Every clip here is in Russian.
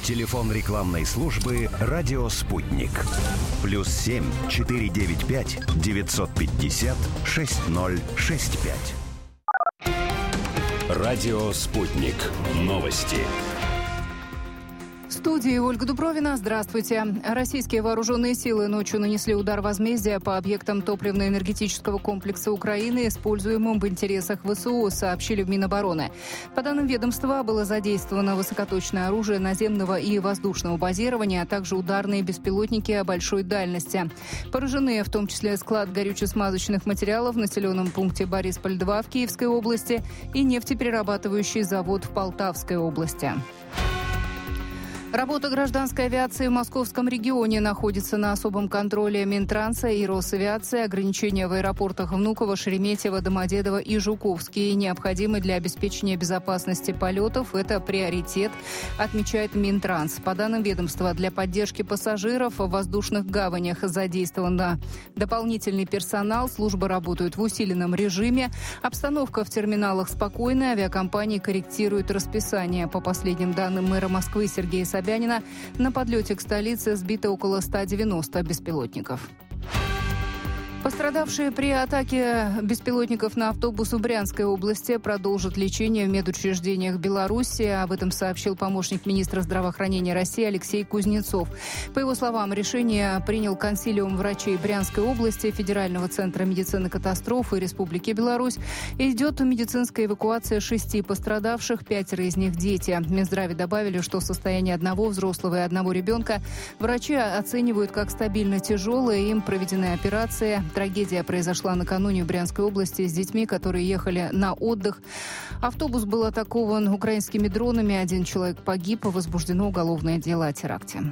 Телефон рекламной службы «Радио Спутник». +7 495 950 6065. «Радио Спутник». Новости. В студии Ольга Дубровина. Здравствуйте. Российские вооруженные силы ночью нанесли удар возмездия по объектам топливно-энергетического комплекса Украины, используемым в интересах ВСУ, сообщили в Минобороны. По данным ведомства, было задействовано высокоточное оружие наземного и воздушного базирования, а также ударные беспилотники большой дальности. Поражены в том числе склад горюче-смазочных материалов в населенном пункте Борисполь-2 в Киевской области и нефтеперерабатывающий завод в Полтавской области. Работа гражданской авиации в московском регионе находится на особом контроле Минтранса и Росавиации. Ограничения в аэропортах Внуково, Шереметьево, Домодедово и Жуковский необходимы для обеспечения безопасности полетов. Это приоритет, отмечает Минтранс. По данным ведомства, для поддержки пассажиров в воздушных гаванях задействован дополнительный персонал. Службы работают в усиленном режиме. Обстановка в терминалах спокойная. Авиакомпании корректируют расписание. По последним данным мэра Москвы Сергея Собянина, на подлете к столице сбито около 190 беспилотников. Пострадавшие при атаке беспилотников на автобус в Брянской области продолжат лечение в медучреждениях Беларуси. Об этом сообщил помощник министра здравоохранения России Алексей Кузнецов. По его словам, решение принял консилиум врачей Брянской области, Федерального центра медицины катастроф и Республики Беларусь. Идет медицинская эвакуация 6 пострадавших, 5 из них дети. В Минздраве добавили, что состояние одного взрослого и одного ребенка врачи оценивают как стабильно тяжелое. Им проведены операции. Трагедия произошла накануне в Брянской области с детьми, которые ехали на отдых. Автобус был атакован украинскими дронами. 1 человек погиб. Возбуждено уголовное дело о теракте.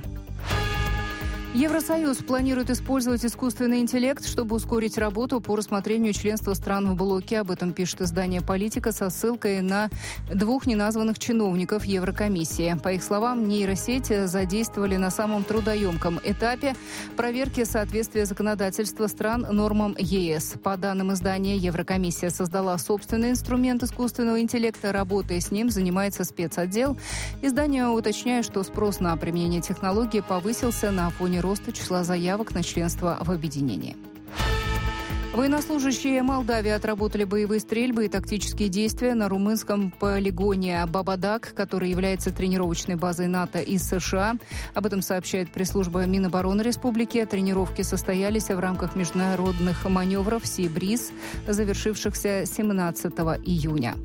Евросоюз планирует использовать искусственный интеллект, чтобы ускорить работу по рассмотрению членства стран в блоке. Об этом пишет издание «Политика» со ссылкой на 2 неназванных чиновников Еврокомиссии. По их словам, нейросеть задействовали на самом трудоемком этапе проверки соответствия законодательства стран нормам ЕС. По данным издания, Еврокомиссия создала собственный инструмент искусственного интеллекта. Работая с ним, занимается спецотдел. Издание уточняет, что спрос на применение технологии повысился на фоне роста числа заявок на членство в объединении. Военнослужащие Молдавии отработали боевые стрельбы и тактические действия на румынском полигоне Бабадак, который является тренировочной базой НАТО и США. Об этом сообщает пресс-служба Минобороны Республики. Тренировки состоялись в рамках международных маневров «Си-Бриз», завершившихся 17 июня.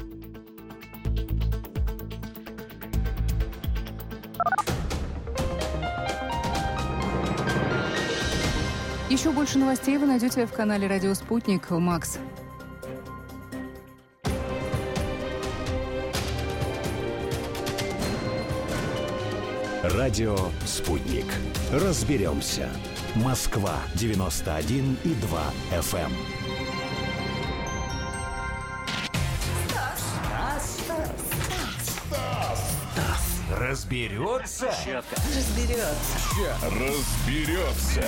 Еще больше новостей вы найдете в канале «Радио Спутник». Макс. «Радио Спутник». Разберемся. Москва 91,2 FM. Разберется? Разберется.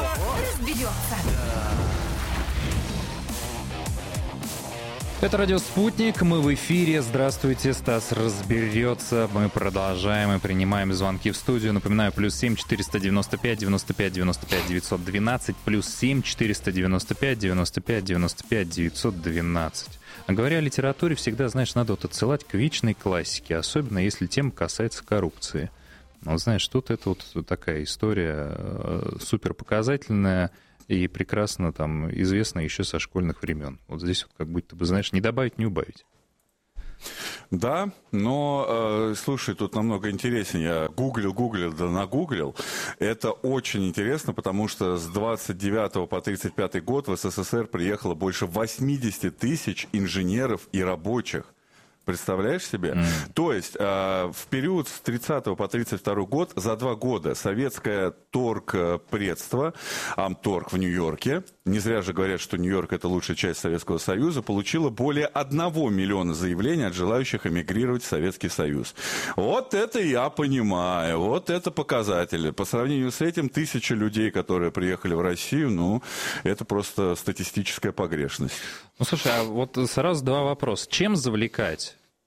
Это «Радио Спутник». Мы в эфире. Здравствуйте, Стас разберется. Мы продолжаем и принимаем звонки в студию. Напоминаю, +7 495 95 95 912, +7 495 95 95 912. А говоря о литературе, всегда, знаешь, надо вот отсылать к вечной классике, особенно если тема касается коррупции. Вот знаешь, тут это вот такая история суперпоказательная и прекрасно там известная еще со школьных времен. Вот здесь вот как будто бы, знаешь, не добавить, не убавить. Да, но, слушай, тут намного интереснее. Я гуглил, да нагуглил. Это очень интересно, потому что с 29 по 35 год в СССР приехало больше 80 тысяч инженеров и рабочих. Представляешь себе? То есть в период с 30 по 32 год, за 2 года советское торгпредство, Амторг в Нью-Йорке, не зря же говорят, что Нью-Йорк это лучшая часть Советского Союза, получило более 1 миллиона заявлений от желающих эмигрировать в Советский Союз. Вот это я понимаю, вот это показатели. По сравнению с этим, 1000 людей, которые приехали в Россию, ну, это просто статистическая погрешность. Ну, слушай, а вот сразу 2 вопроса. Чем завлекать?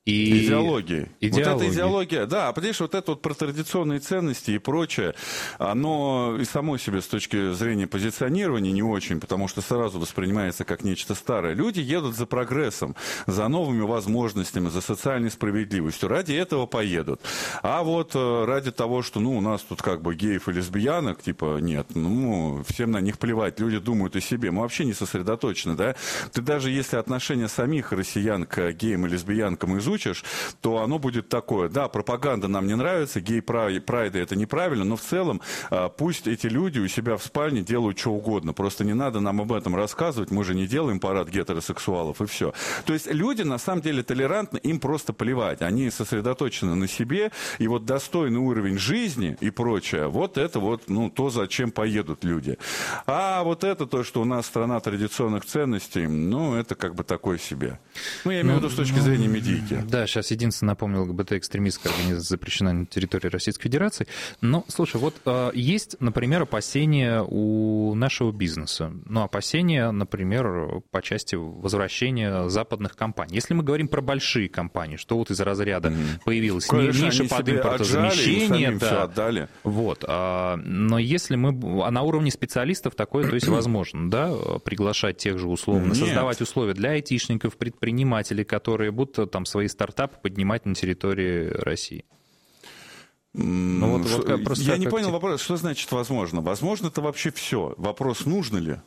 Идеологии. Вот эта идеология, да, понимаешь, вот это вот про традиционные ценности и прочее, оно и само себе с точки зрения позиционирования не очень, потому что сразу воспринимается как нечто старое. Люди едут за прогрессом, за новыми возможностями, за социальной справедливостью. Ради этого поедут. А вот ради того, что, у нас тут как бы геев и лесбиянок, типа, нет, всем на них плевать, люди думают о себе. Мы вообще не сосредоточены, да? Ты даже если отношение самих россиян к геям и лесбиянкам изучишь, то оно будет такое. Да, пропаганда нам не нравится, гей-прайды это неправильно, но в целом пусть эти люди у себя в спальне делают что угодно. Просто не надо нам об этом рассказывать, мы же не делаем парад гетеросексуалов и все. То есть люди на самом деле толерантны, им просто плевать. Они сосредоточены на себе, и вот достойный уровень жизни и прочее, вот это вот, то, зачем поедут люди. А вот это то, что у нас страна традиционных ценностей, это как бы такое себе. Я имею в виду с точки зрения медийки. Да, сейчас единственное напомнил, ЛГБТ-экстремистская организация запрещена на территории Российской Федерации. Но, слушай, вот есть, например, опасения у нашего бизнеса. Опасения, например, по части возвращения западных компаний. Если мы говорим про большие компании, что вот из разряда появилась ниша под импортозамещение. Да, отдали. Вот. Но если на уровне специалистов такое, то есть возможно, да, приглашать тех же условно, создавать условия для айтишников, предпринимателей, которые будут там свои стартапы поднимать на территории России. Я не понял вопрос, что значит возможно? Возможно, это вообще все. Вопрос, нужно ли?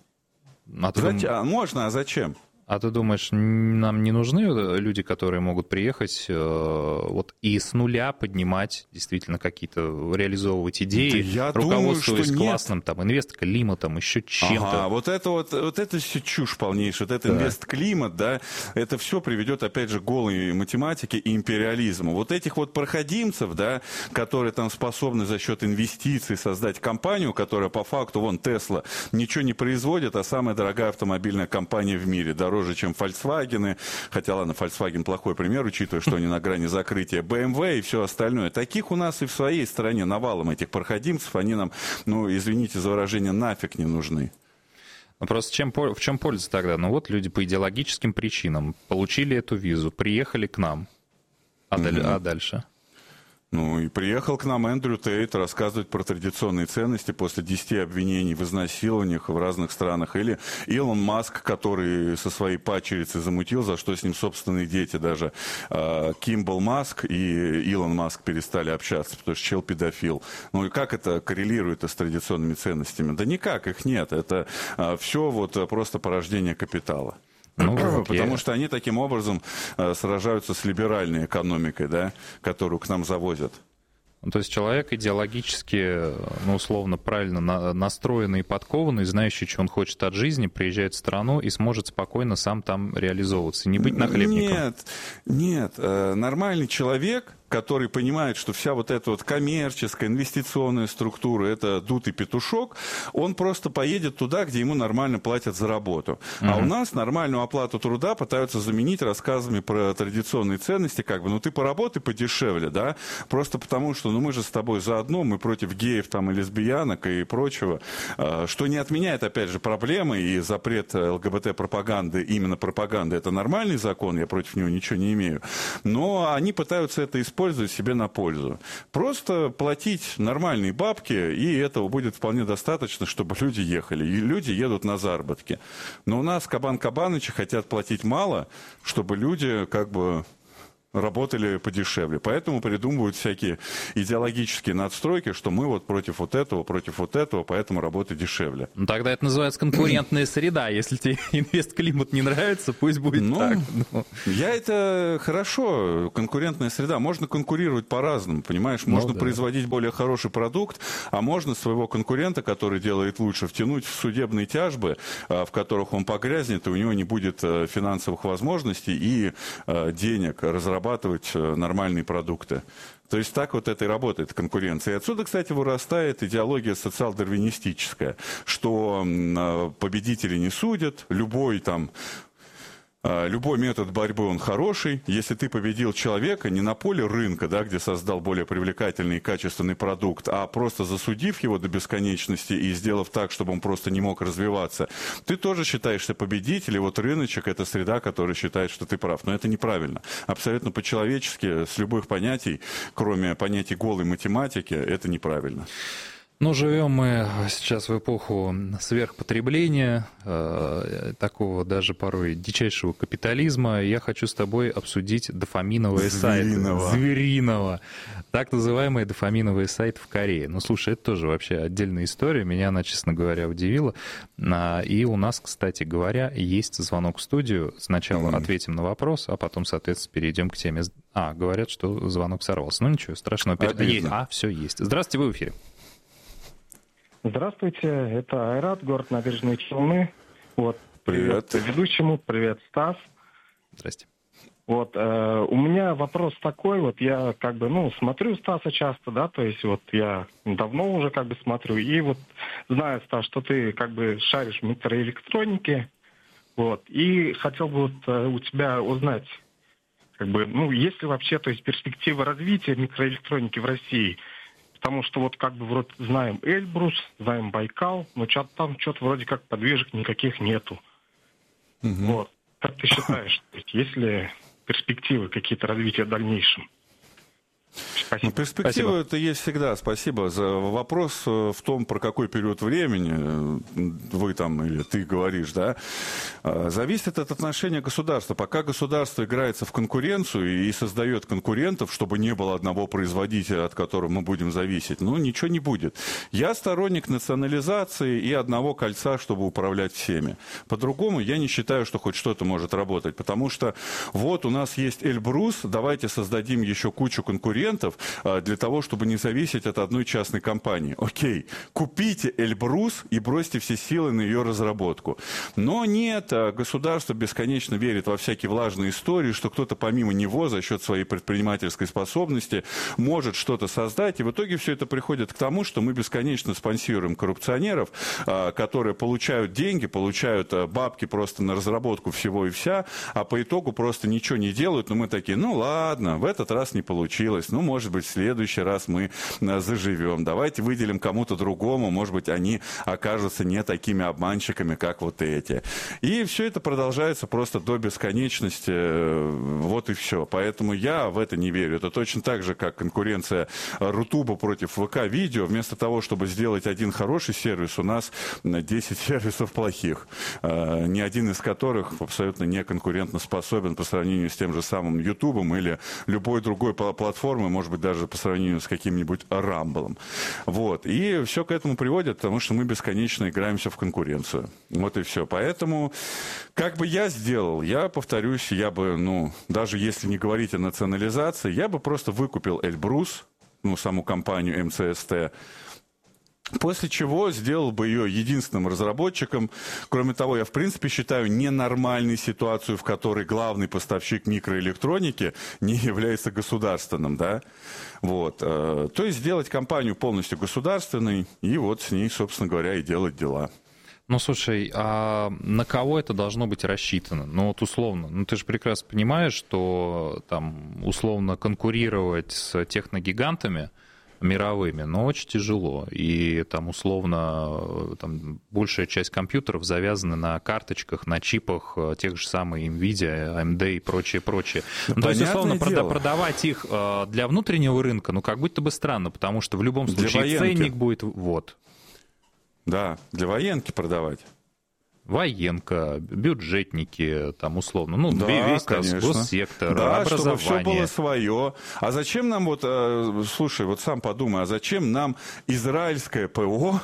Можно, а зачем? А ты думаешь, нам не нужны люди, которые могут приехать и с нуля поднимать, действительно какие-то, реализовывать идеи, руководствуясь классным инвест-климатом, еще чем-то? Вот это все чушь полнейшая, вот это инвест-климат, да, это все приведет, опять же, к голой математике и империализму. Вот этих вот проходимцев, да, которые там способны за счет инвестиций создать компанию, которая по факту, Tesla, ничего не производит, а самая дорогая автомобильная компания в мире, дороже, чем Volkswagen, хотя, ладно, Volkswagen плохой пример, учитывая, что они на грани закрытия, BMW и все остальное. Таких у нас и в своей стране навалом этих проходимцев, они нам, извините за выражение, нафиг не нужны. Просто в чем польза тогда? Люди по идеологическим причинам получили эту визу, приехали к нам, а дальше? И приехал к нам Эндрю Тейт рассказывать про традиционные ценности после 10 обвинений в изнасилованиях в разных странах. Или Илон Маск, который со своей падчерицей замутил, за что с ним собственные дети даже. Кимбл Маск и Илон Маск перестали общаться, потому что чел педофил. И как это коррелирует с традиционными ценностями? Да никак, их нет. Это все просто порождение капитала. Потому что они таким образом сражаются с либеральной экономикой, да, которую к нам завозят. То есть человек идеологически, условно, правильно настроенный и подкованный, знающий, что он хочет от жизни, приезжает в страну и сможет спокойно сам там реализовываться, не быть нахлебником. Нет, нормальный человек, который понимает, что вся вот эта вот коммерческая, инвестиционная структура, это дутый петушок, он просто поедет туда, где ему нормально платят за работу. А у нас нормальную оплату труда пытаются заменить рассказами про традиционные ценности, ты поработай подешевле, да, просто потому что, мы же с тобой заодно, мы против геев и лесбиянок и прочего, что не отменяет, опять же, проблемы и запрет ЛГБТ-пропаганды, именно пропаганды, это нормальный закон, я против него ничего не имею, но они пытаются это использовать себе на пользу. Просто платить нормальные бабки, и этого будет вполне достаточно, чтобы люди ехали. И люди едут на заработки. Но у нас Кабан-Кабанычи хотят платить мало, чтобы люди работали подешевле. Поэтому придумывают всякие идеологические надстройки, что мы против вот этого, поэтому работа дешевле. Тогда это называется конкурентная среда. Если тебе инвест-климат не нравится, пусть будет так. Это хорошо, конкурентная среда. Можно конкурировать по-разному, понимаешь? Можно производить более хороший продукт, а можно своего конкурента, который делает лучше, втянуть в судебные тяжбы, в которых он погрязнет, и у него не будет финансовых возможностей и денег разрабатывать нормальные продукты. То есть так это и работает конкуренция. И отсюда, кстати, вырастает идеология социал-дарвинистическая, что победители не судят, любой Любой метод борьбы, он хороший. Если ты победил человека не на поле рынка, да, где создал более привлекательный и качественный продукт, а просто засудив его до бесконечности и сделав так, чтобы он просто не мог развиваться, ты тоже считаешься победителем. И вот рыночек – это среда, которая считает, что ты прав. Но это неправильно. Абсолютно по-человечески, с любых понятий, кроме понятий голой математики, это неправильно. Ну, живем мы сейчас в эпоху сверхпотребления, такого даже порой дичайшего капитализма. Я хочу с тобой обсудить дофаминовые сайты. Звериного. Так называемые дофаминовые сайты в Корее. Ну, слушай, это тоже вообще отдельная история. Меня она, честно говоря, удивила. И у нас, кстати говоря, есть звонок в студию. Сначала ответим на вопрос, а потом, соответственно, перейдем к теме. Говорят, что звонок сорвался. Ну, ничего страшного. Все есть. Здравствуйте, вы в эфире. Здравствуйте, это Айрат, город Набережные Челны. Привет. Ведущему, привет, Стас. Здрасте. У меня вопрос такой, я смотрю Стаса часто, да, то есть я давно уже смотрю, и знаю, Стас, что ты шаришь в микроэлектронике, и хотел бы у тебя узнать, есть ли вообще, то есть перспектива развития микроэлектроники в России. Потому что знаем Эльбрус, знаем Байкал, но там что-то вроде как подвижек никаких нету. Как ты считаешь, есть ли перспективы какие-то развития в дальнейшем? Спасибо. Перспектива это есть всегда. Спасибо за вопрос в том, про какой период времени вы там или ты говоришь, да, зависит от отношения государства. Пока государство играется в конкуренцию и создает конкурентов, чтобы не было одного производителя, от которого мы будем зависеть, ничего не будет. Я сторонник национализации и одного кольца, чтобы управлять всеми. По-другому я не считаю, что хоть что-то может работать, потому что у нас есть Эльбрус, давайте создадим еще кучу конкурентов, для того, чтобы не зависеть от одной частной компании. Окей, купите Эльбрус и бросьте все силы на ее разработку. Но нет, государство бесконечно верит во всякие влажные истории, что кто-то помимо него за счет своей предпринимательской способности может что-то создать, и в итоге все это приходит к тому, что мы бесконечно спонсируем коррупционеров, которые получают деньги, получают бабки просто на разработку всего и вся, а по итогу просто ничего не делают, но мы такие, ладно, в этот раз не получилось, может быть, в следующий раз мы заживем. Давайте выделим кому-то другому, может быть, они окажутся не такими обманщиками, как эти. И все это продолжается просто до бесконечности, и все. Поэтому я в это не верю. Это точно так же, как конкуренция Рутуба против ВК-видео. Вместо того, чтобы сделать один хороший сервис, у нас 10 сервисов плохих, ни один из которых абсолютно не конкурентно способен по сравнению с тем же самым Ютубом или любой другой платформой, может быть, даже по сравнению с каким-нибудь Рамблом. И все к этому приводит, потому что мы бесконечно играемся в конкуренцию. И все. Поэтому, как бы я сделал, я повторюсь, я бы, даже если не говорить о национализации, я бы просто выкупил Эльбрус, саму компанию МЦСТ, после чего сделал бы ее единственным разработчиком. Кроме того, я в принципе считаю ненормальной ситуацию, в которой главный поставщик микроэлектроники не является государственным, да? То есть сделать компанию полностью государственной и с ней, собственно говоря, и делать дела. Слушай, а на кого это должно быть рассчитано? Условно, ты же прекрасно понимаешь, что там условно конкурировать с техногигантами мировыми, но очень тяжело. И там условно большая часть компьютеров завязаны на карточках, на чипах тех же самых NVIDIA, AMD и прочее. То есть, условно, продавать их для внутреннего рынка, как будто бы странно, потому что в любом случае ценник будет Да, для военки продавать. Военка, бюджетники, условно, весь госсектор, да, образование. Чтобы все было свое. А зачем нам, слушай, сам подумай, а зачем нам израильское ПО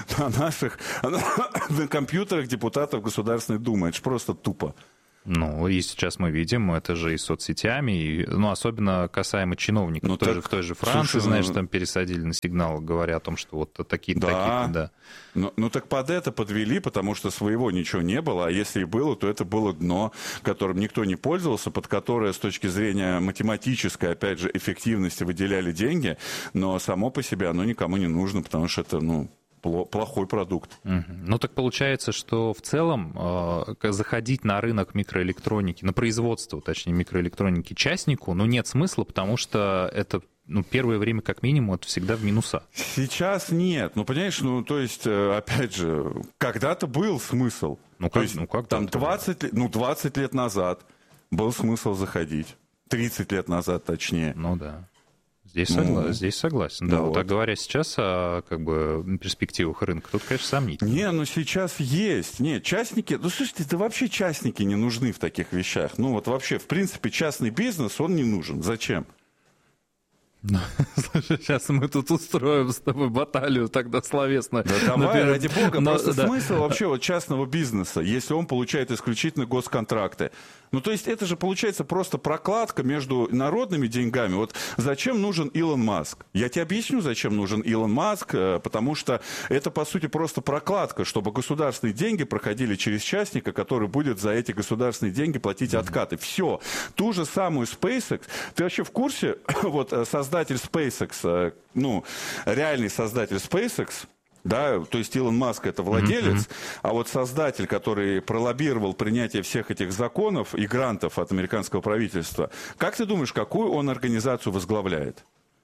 на компьютерах депутатов Государственной Думы? Это же просто тупо. И сейчас мы видим, это же и соцсетями, особенно касаемо чиновников. В той же Франции, знаешь, там пересадили на сигнал, говоря о том, что такие-то. Так под это подвели, потому что своего ничего не было, а если и было, то это было дно, которым никто не пользовался, под которое с точки зрения математической, опять же, эффективности выделяли деньги, но само по себе оно никому не нужно, потому что это, плохой продукт. Ну так получается, что в целом заходить на рынок микроэлектроники, на производство, точнее, микроэлектроники частнику, нет смысла, потому что это первое время, как минимум, это всегда в минуса. Сейчас нет. Понимаешь, то есть, опять же, когда-то был смысл. Там 20 лет назад был смысл заходить. 30 лет назад, точнее. Да. Здесь согласен. Да, вот так говоря сейчас о перспективах рынка, тут, конечно, сомнительно. Сейчас есть. Нет, частники... слушайте, да вообще частники не нужны в таких вещах. Вообще, в принципе, частный бизнес, он не нужен. Зачем? Слушай, сейчас мы тут устроим с тобой баталию тогда словесно. Да давай, ради бога, просто смысл вообще частного бизнеса, если он получает исключительно госконтракты. То есть это же получается просто прокладка между народными деньгами. Вот зачем нужен Илон Маск? Я тебе объясню, зачем нужен Илон Маск, потому что это, по сути, просто прокладка, чтобы государственные деньги проходили через частника, который будет за эти государственные деньги платить откаты. Все. Ту же самую SpaceX. Ты вообще в курсе, создатель SpaceX, реальный создатель SpaceX, да, то есть Илон Маск это владелец, а вот создатель, который пролоббировал принятие всех этих законов и грантов от американского правительства, как ты думаешь, какую он организацию возглавляет?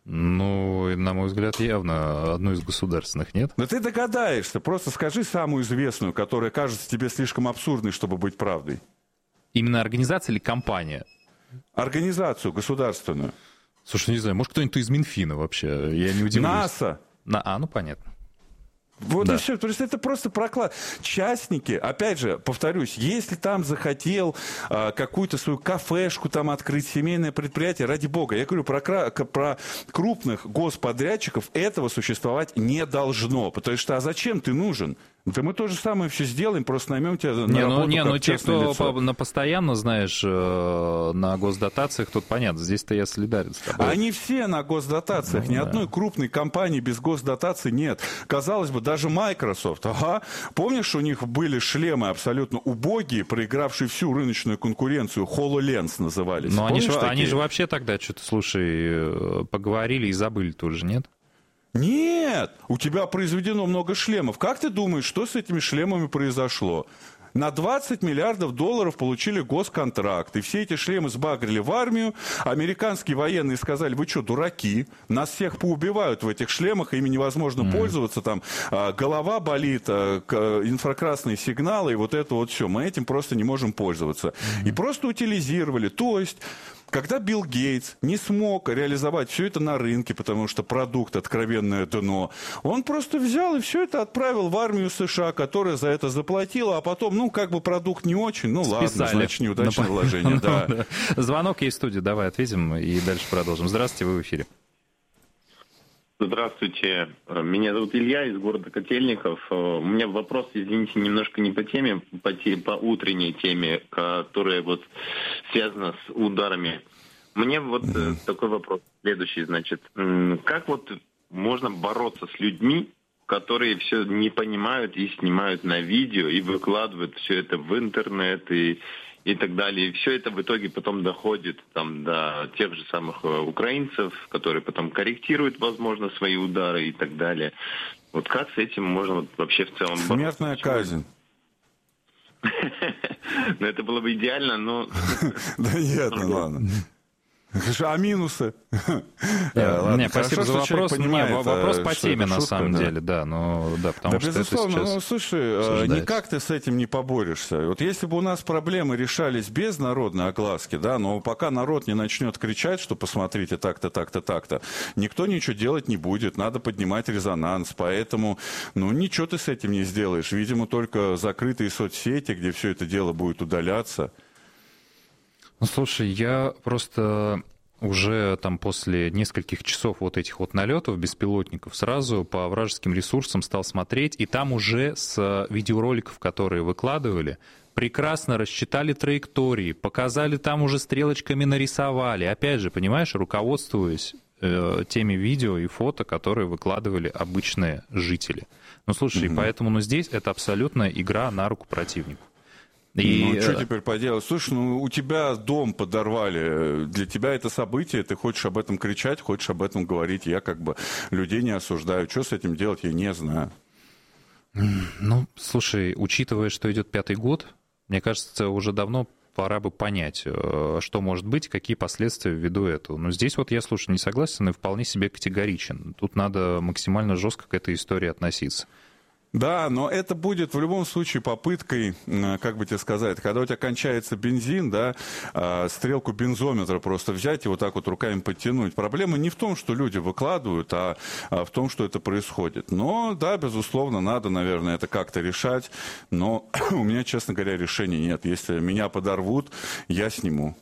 На мой взгляд, явно одну из государственных, нет? Да ты догадаешься, просто скажи самую известную, которая кажется тебе слишком абсурдной, чтобы быть правдой. Именно организация или компания? Организацию государственную. Слушай, не знаю, может кто-нибудь из Минфина вообще, я не удивлюсь. НАСА. Понятно. Вот и все. То есть это просто проклад. Частники, опять же, повторюсь, если там захотел какую-то свою кафешку там открыть, семейное предприятие, ради бога, я говорю про крупных господрядчиков, этого существовать не должно. Потому что, а зачем ты нужен? Да мы то же самое все сделаем, просто наймем тебя на работу те, кто постоянно, знаешь, на госдотациях, тут понятно, здесь-то я солидарен с тобой. Они все на госдотациях, ни одной крупной компании без госдотаций нет. Казалось бы, даже Microsoft, помнишь, у них были шлемы абсолютно убогие, проигравшие всю рыночную конкуренцию, HoloLens назывались. Но они же вообще тогда что-то, слушай, поговорили и забыли тоже, нет? Нет, у тебя произведено много шлемов. Как ты думаешь, что с этими шлемами произошло? На 20 миллиардов долларов получили госконтракт. И все эти шлемы сбагрили в армию. Американские военные сказали: вы что, дураки? Нас всех поубивают в этих шлемах, ими невозможно пользоваться. Там голова болит, инфракрасные сигналы, и вот это вот все. Мы этим просто не можем пользоваться. И просто утилизировали. То есть... Когда Билл Гейтс не смог реализовать все это на рынке, потому что продукт откровенное дно, он просто взял и все это отправил в армию США, которая за это заплатила, а потом, продукт не очень, ладно, значит, неудачное вложение. Да. Звонок есть в студию, давай ответим и дальше продолжим. Здравствуйте, вы в эфире. Здравствуйте, меня зовут Илья из города Котельников. У меня вопрос, извините, немножко не по теме, по утренней теме, которая связана с ударами. Мне такой вопрос следующий, значит, как можно бороться с людьми, которые все не понимают и снимают на видео и выкладывают все это в интернет и так далее. И все это в итоге потом доходит до тех же самых украинцев, которые потом корректируют, возможно, свои удары и так далее. Вот как с этим можно вообще в целом бороться? Смертная казнь. Это было бы идеально, но... Да нет, ладно. А минусы? Спасибо за вопрос. Вопрос по теме, на самом деле, да. Потому что безусловно, это сейчас слушай, никак ты с этим не поборешься. Вот если бы у нас проблемы решались без народной огласки, да, но пока народ не начнет кричать, что посмотрите так-то, так-то, так-то, никто ничего делать не будет, надо поднимать резонанс, поэтому, ничего ты с этим не сделаешь. Видимо, только закрытые соцсети, где все это дело будет удаляться. Слушай, я просто уже после нескольких часов этих налетов беспилотников сразу по вражеским ресурсам стал смотреть, и там уже с видеороликов, которые выкладывали, прекрасно рассчитали траектории, показали, там уже стрелочками нарисовали. Опять же, понимаешь, руководствуясь теми видео и фото, которые выкладывали обычные жители. Слушай, поэтому здесь это абсолютно игра на руку противнику. Что теперь поделать? Слушай, у тебя дом подорвали. Для тебя это событие, ты хочешь об этом кричать, хочешь об этом говорить. Я людей не осуждаю. Что с этим делать, я не знаю. Ну, слушай, учитывая, что идет 5-й год, мне кажется, уже давно пора бы понять, что может быть, какие последствия ввиду этого. Но здесь вот я, слушай, не согласен и вполне себе категоричен. Тут надо максимально жестко к этой истории относиться. Да, но это будет в любом случае попыткой, как бы тебе сказать, когда у тебя кончается бензин, да, стрелку бензометра просто взять и вот так вот руками подтянуть. Проблема не в том, что люди выкладывают, а в том, что это происходит. Но, да, безусловно, надо, наверное, это как-то решать, но у меня, честно говоря, решения нет. Если меня подорвут, я сниму.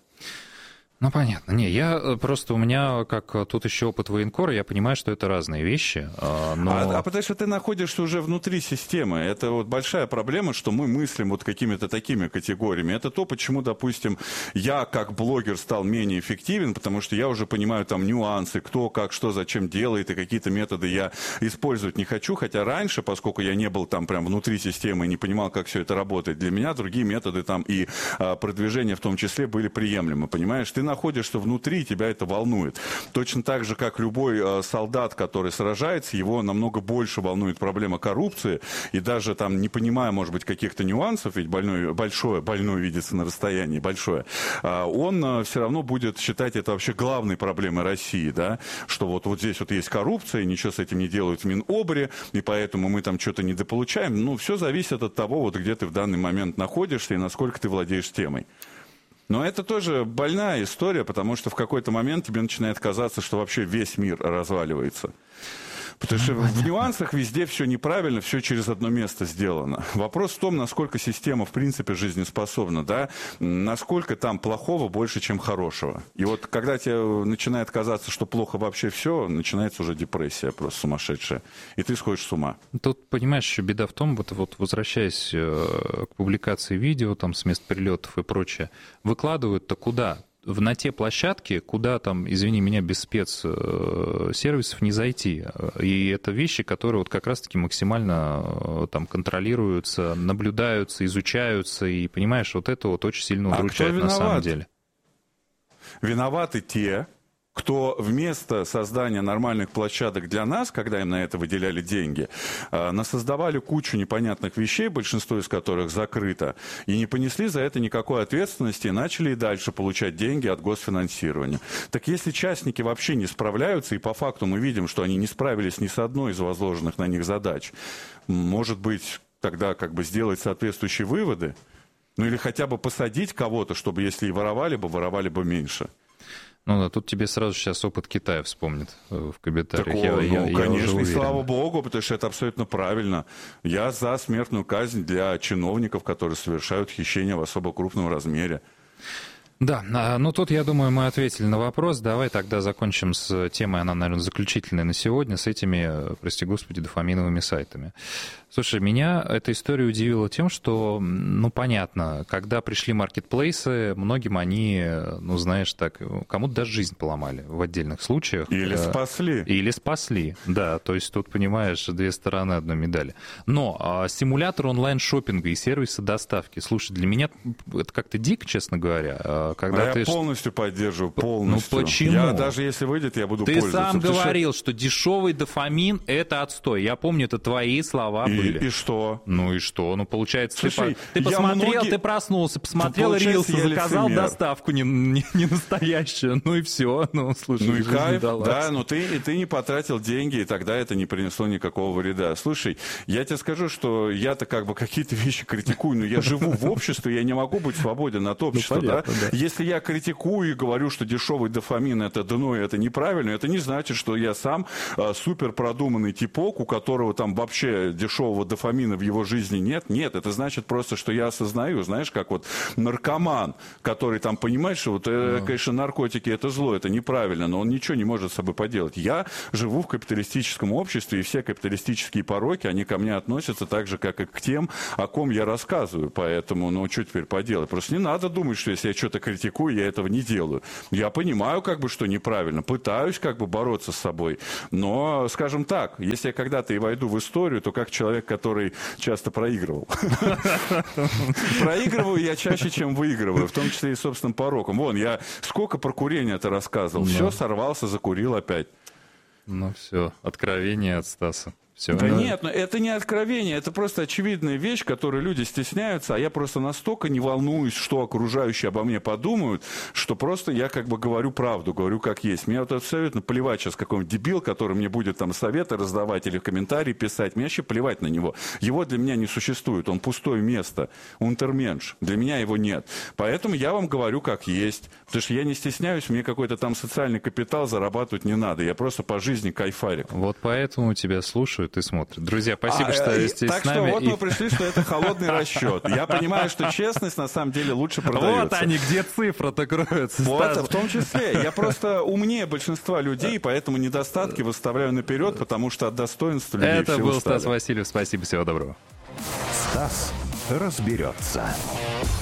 Ну, понятно. Не, я просто, у меня, как тут еще опыт военкора, я понимаю, что это разные вещи, но... потому что ты находишься уже внутри системы. Это вот большая проблема, что мы мыслим вот какими-то такими категориями. Это то, почему, допустим, я как блогер стал менее эффективен, потому что я уже понимаю там нюансы, кто, как, что, зачем делает, и какие-то методы я использовать не хочу. Хотя раньше, поскольку я не был там прям внутри системы и не понимал, как все это работает, для меня другие методы там и продвижения в том числе были приемлемы, понимаешь? Ты находишься внутри, и тебя это волнует. Точно так же, как любой солдат, который сражается, его намного больше волнует проблема коррупции, и даже там, не понимая, может быть, каких-то нюансов, ведь больной видится на расстоянии, большое, он все равно будет считать это вообще главной проблемой России, да, что вот здесь вот есть коррупция, и ничего с этим не делают в Минобре, и поэтому мы там что-то недополучаем. Ну, все зависит от того, вот где ты в данный момент находишься и насколько ты владеешь темой. Но это тоже больная история, потому что в какой-то момент тебе начинает казаться, что вообще весь мир разваливается. Потому что в нюансах везде все неправильно, все через одно место сделано. Вопрос в том, насколько система в принципе жизнеспособна, да, насколько там плохого больше, чем хорошего. И вот когда тебе начинает казаться, что плохо вообще все, начинается уже депрессия просто сумасшедшая. И ты сходишь с ума. Тут, понимаешь, еще беда в том, вот возвращаясь к публикации видео, там, с мест прилетов и прочее, выкладывают-то куда? На те площадки, куда там, извини меня, без спецсервисов не зайти. И это вещи, которые вот как раз-таки максимально там контролируются, наблюдаются, изучаются. И, понимаешь, вот это вот очень сильно удручает на самом деле. Виноваты те, кто вместо создания нормальных площадок для нас, когда им на это выделяли деньги, насоздавали кучу непонятных вещей, большинство из которых закрыто, и не понесли за это никакой ответственности, и начали и дальше получать деньги от госфинансирования. Так если частники вообще не справляются, и по факту мы видим, что они не справились ни с одной из возложенных на них задач, может быть, тогда как бы сделать соответствующие выводы, ну или хотя бы посадить кого-то, чтобы если и воровали бы меньше. Ну да, тут тебе сразу сейчас опыт Китая вспомнит в комментариях. Конечно, и слава богу, потому что это абсолютно правильно. Я за смертную казнь для чиновников, которые совершают хищения в особо крупном размере. Да, ну тут, я думаю, мы ответили на вопрос. Давай тогда закончим с темой, она, наверное, заключительная на сегодня, с этими, прости господи, дофаминовыми сайтами. Слушай, меня эта история удивила тем, что, ну, понятно, когда пришли маркетплейсы, многим они, ну, знаешь, так, кому-то даже жизнь поломали в отдельных случаях. Или спасли. Или спасли, да, то есть тут, понимаешь, две стороны одной медали. Но симулятор онлайн-шоппинга и сервисы доставки, слушай, для меня это как-то дико, честно говоря. Когда я полностью поддерживаю, полностью. Ну почему? Я даже если выйдет, я буду пользоваться. Ты сам говорил, что дешевый дофамин — это отстой. Я помню, это твои слова были. И что? Ну и что? Ну, получается, слушай, ты посмотрел, ты проснулся, посмотрел рилсы, заказал доставку не настоящую, ну и все. Ну, слушай, ну и кайф, да, но ты не потратил деньги, и тогда это не принесло никакого вреда. Слушай, я тебе скажу, что я-то как бы какие-то вещи критикую, но я живу в обществе, я не могу быть свободен от общества, ну, понятно, да? Если я критикую и говорю, что дешевый дофамин это дно, это неправильно, это не значит, что я сам супер продуманный типок, у которого там вообще дешевого дофамина в его жизни нет. Нет, это значит просто, что я осознаю, знаешь, как вот наркоман, который там понимает, что вот, конечно, наркотики это зло, это неправильно, но он ничего не может с собой поделать. Я живу в капиталистическом обществе, и все капиталистические пороки, они ко мне относятся так же, как и к тем, о ком я рассказываю. Поэтому, ну, что теперь поделать? Просто не надо думать, что если я что-то критикую, я этого не делаю. Я понимаю, как бы, что неправильно, пытаюсь как бы бороться с собой, но, скажем так, если я когда-то и войду в историю, то как человек, который часто проигрывал. Проигрываю я чаще, чем выигрываю, в том числе и собственным пороком. Вон, я сколько про курение-то рассказывал. Все, сорвался, закурил опять. Ну все, откровение от Стаса. Все. Да нет, но это не откровение, это просто очевидная вещь, которую люди стесняются, а я просто настолько не волнуюсь, что окружающие обо мне подумают, что просто я как бы говорю правду, говорю как есть. Мне вот абсолютно плевать сейчас какой-нибудь дебил, который мне будет там советы раздавать или комментарии писать, мне вообще плевать на него. Его для меня не существует, он пустое место, унтерменш, для меня его нет. Поэтому я вам говорю как есть, потому что я не стесняюсь, мне какой-то там социальный капитал зарабатывать не надо, я просто по жизни кайфарик. Вот поэтому тебя слушают и смотрят. Друзья, спасибо, что здесь так с нами. Так что вот мы пришли, что это холодный расчет. Я понимаю, что честность на самом деле лучше продается. Вот они, где цифра-то кроется. Вот, в том числе. Я просто умнее большинства людей, поэтому недостатки выставляю наперед, потому что от достоинства людей это все был устали. Стас Васильев. Спасибо, всего доброго. Стас разберется.